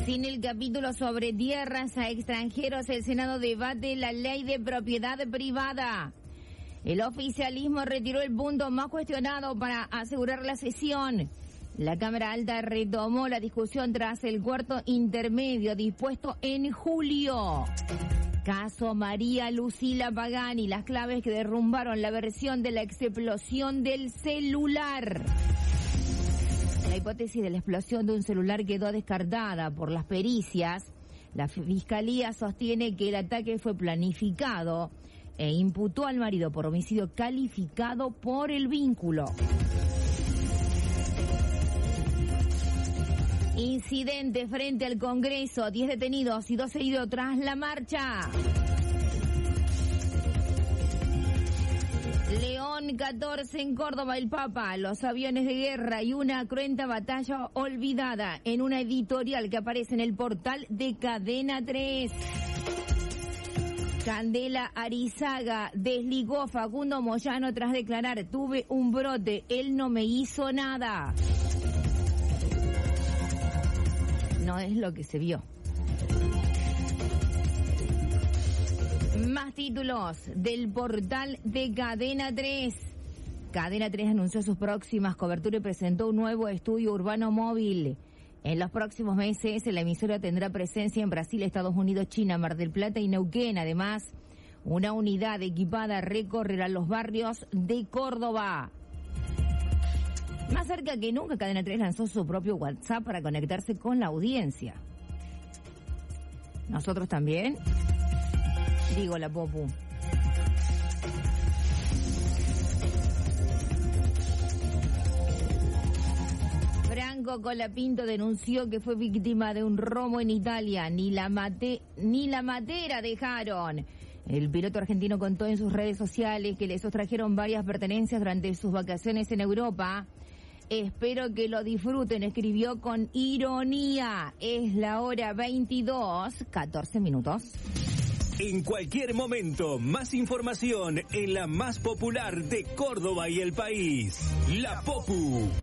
Sin el capítulo sobre tierras a extranjeros, el Senado debate la ley de propiedad privada. El oficialismo retiró el punto más cuestionado para asegurar la sesión. La Cámara Alta retomó la discusión tras el cuarto intermedio dispuesto en julio. Caso María Lucila Pagani, las claves que derrumbaron la versión de la explosión del celular. La hipótesis de la explosión de un celular quedó descartada por las pericias. La Fiscalía sostiene que el ataque fue planificado e imputó al marido por homicidio calificado por el vínculo. Incidente frente al Congreso, 10 detenidos y 2 heridos tras la marcha. León 14 en Córdoba, el Papa, los aviones de guerra y una cruenta batalla olvidada en una editorial que aparece en el portal de Cadena 3. Candela Arizaga desligó a Facundo Moyano tras declarar: tuve un brote, él no me hizo nada. No es lo que se vio. Más títulos del portal de Cadena 3. Cadena 3 anunció sus próximas coberturas y presentó un nuevo estudio urbano móvil. En los próximos meses, la emisora tendrá presencia en Brasil, Estados Unidos, China, Mar del Plata y Neuquén. Además, una unidad equipada recorrerá los barrios de Córdoba. Más cerca que nunca, Cadena 3 lanzó su propio WhatsApp para conectarse con la audiencia. Nosotros también. Digo la Popu. Franco Colapinto denunció que fue víctima de un robo en Italia. Ni la matera dejaron. El piloto argentino contó en sus redes sociales que le sustrajeron varias pertenencias durante sus vacaciones en Europa. Espero que lo disfruten, escribió con ironía. Es la hora 22:14. En cualquier momento, más información en la más popular de Córdoba y el país. La Popu.